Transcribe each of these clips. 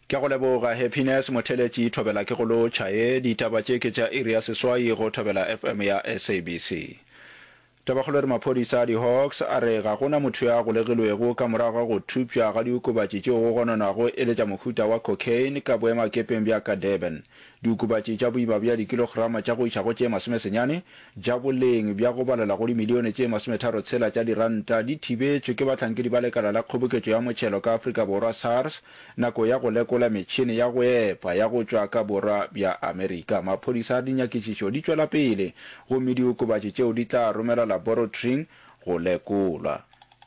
Ke go leboga Happiness Motheletši thobela ke go lo tšhae ditaba tše ke tša area seswai go thobela FM ya SABC. Tabagolo re maphodisa a di-Hawks a re ga gona motho ya golegilwego ka morago go thupša ga diokobatši tšeo go gononago e le tša mohuta wa cocaine ka boemakepeng bja ka Durban. Diokobatši tša boima bja dikilograma tša go iša go tše masomesenyane ja boleng bja go balela go dimilione tše 36 tša diranta di thibetšwe ke bahlankedi ba lekala la kgoboketšo ya motšhelo ka Afrika Borwa SARS nako ya go lekola metšhini ya go epa ya go tšwa ka borwa bja Amerika. Maphodisa a dinyakišišo di tšwela pele gomme diokobatši tšeo di tla romela laboratoring go lekolwa.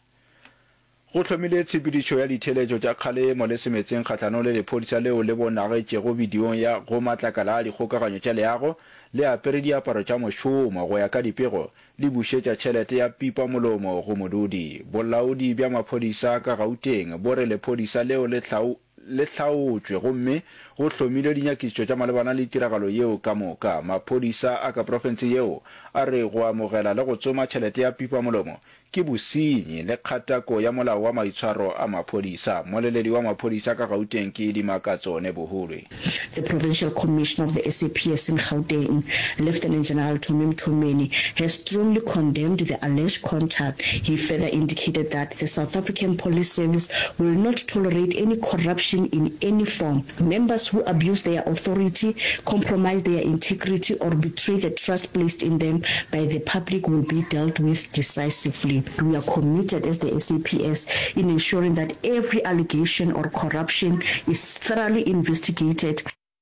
Go hlomile tshepedišo ya ditheletšo tša kgalemo le semetseng kgahlano le lephodisa leo le bonagetšego bidiong ya go matlakala a dikgokaganyo tša leago le apere diaparo tša mošomo go ya ka dipego le bušetša tšhelete ya pipa molomo go modudi. Bolaodi bja maphodisa ka Gauteng bo re lephodisa leo le hlaotšwe gomme go hlomile dinyakišišo tša malebana le tiragalo yeo ka moka. Maphodisa a ka profense yeo a re go amogela le go tsoma tšhelete ya pipa molomo ke bosenyi le kgatako ya molao wa maitshwaro a maphodisa. Moleledi wa maphodisa ka Gauteng ke Dimakatso Nebohulwe. The Provincial Commissioner of the SAPS in Gauteng, Lieutenant General Tommy Mthomeni, has strongly condemned the alleged contact. He further indicated that the South African Police Service will not tolerate any corruption in any form. Members who abuse their authority, compromise their integrity, or betray the trust placed in them by the public will be dealt with decisively. We are committed as the SAPS in ensuring that every allegation or corruption is thoroughly investigated.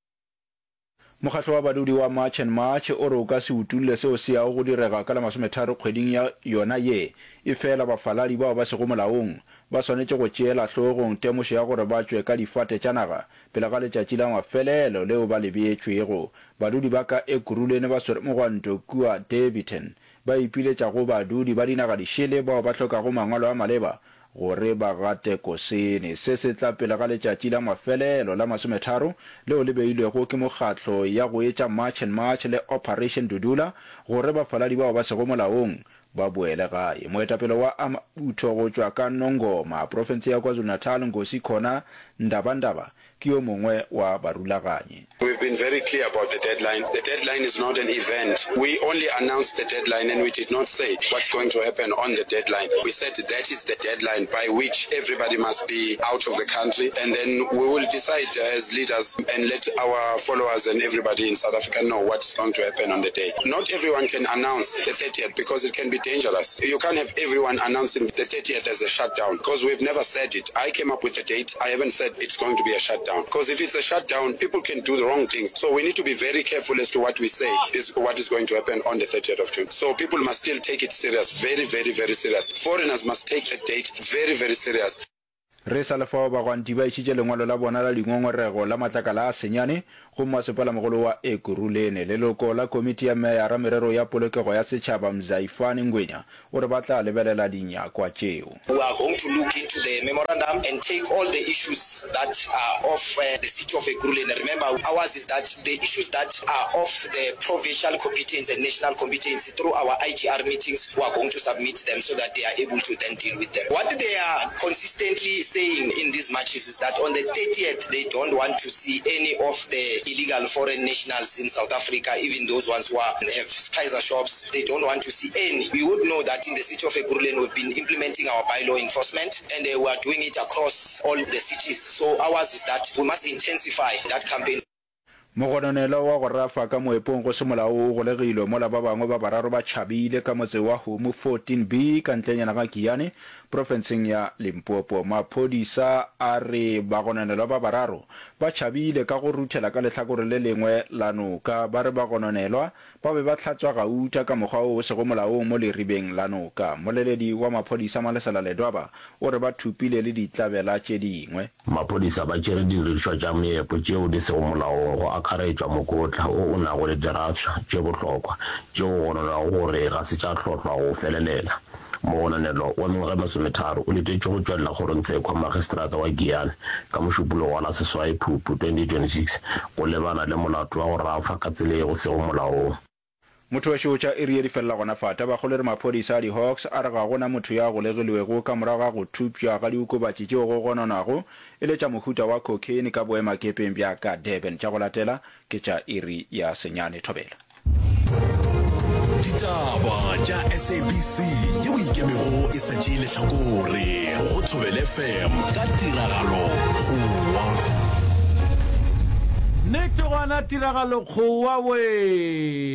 Mokgatlo wa badudi wa March and March o re o ka se utulle seo se yago go direga ka la 30 kgweding ya yona ye e fela bafaladi bao ba se go molaong ba swanetše go tšeela hlogong temošo ya gore ba tšwe ka difate tša naga pele ga letšatši la mafelelo leo ba lebeetšwego. Badudi ba ka Ekurhuleni ba swere mogwanto kua Davidton ba ipiletša go badudi ba dinaga dišele bao ba hlokago mangwalo a maleba gore ba gate kosene. Se se tla pele ga letšatši la mafelelo la 30 leo le beilwego ke mokgatlo ya go etša March and March le Operation Dudula gore bafaladi bao ba sego molaong ba boele gae. Moetapele wa Amabutho go tšwa ka Nongoma province ya KwaZulu-Natal Nkosi Khona Ndabandaba ke yo mongwe wa barulaganye. We've been very clear about the deadline. The deadline is not an event. We only announced the deadline and we did not say what's going to happen on the deadline. We said that is the deadline by which everybody must be out of the country, and then we will decide as leaders and let our followers and everybody in South Africa know what's going to happen on the day. Not everyone can announce the 30th because it can be dangerous. You can't have everyone announcing the 30th as a shutdown because we've never said it. I came up with the date. I haven't said it's going to be a shutdown because if it's a shutdown, people can do the wrong things. So we need to be very careful as to what we say is what is going to happen on the 30th of June. So people must still take it serious, very, very, very serious. Foreigners must take the date very, very serious. Re sa lefao ba gwanti ba išitše lengwalo la bona la dingongorego la matlakala a senyane go masepala mogolo wa Ekurhuleni. Leloko la komiti ya meyara merero ya polokego ya setšhaba Mzaifani Ngwenya o re ba tla lebelela dinyakwa tšeo. We are going to look into the memorandum and take all the issues that are of the city of Ekurhuleni. Remember, ours is that the issues that are of the provincial competence and national competence through our IGR meetings, we are going to submit them so that they are able to then deal with them. What they are consistently saying in these matches is that on the 30th, they don't want to see any of the illegal foreign nationals in South Africa, even those ones who have Kaiser shops. They don't want to see any. We would know that in the city of Ekurhuleni, we've been implementing our bylaw enforcement, and we are doing it across all the cities. So ours is that we must intensify that campaign. Mogononelo wa go rafa ka moepong go se molao go legilwe mola ba bangwe ba bararo ba tšhabile ka motse wa Home 14B ka ntlenyana ga Kiane provinceng ya Limpopo. Maphodisa a re bagononelo ba bararo ba tšhabile ka go ruthela ka lehlakore le lengwe la noka. Ba re bagononelwa ba be ba hlatswa gauta ka mokgwa o se go molaong mo leribeng la noka. Moleledi wa maphodisa Malesela Ledwaba o re ba thupile le ditlabela tše dingwe. Maphodisa ba tšere didiriswa tša meepo tšeo di sego molaong go akaretšwa mokotla o o nago le diraswa tše bohlokwa tšeo go gononela gore ga se tša hlohlwa go felelela. Mogononelo wa mengwaga 30 o letetše go tšwelela kgorongtsheko magistrata wa Giyane ka mošupulo wa la seswai Phupu 2026 go lebana le molato wa go rafa ka tsela e go sego molaong. motho wa shotša e rie di felela gona fata ba kgole re maphodisa a di-Hawks a re ga gona motho ya golegilwego ka morago ga go thupša ga diokobatši tšeo go gononago e le tša mohuta wa cocaine ka boemakepeng bja ka Durban. Tša go latela ke tša iri ya senyane thobela. Ditaba tša SABC ye boikemego e setšile hlakore go Thobela FM ka tiragalo gowa Nek togana tiragalo gowa we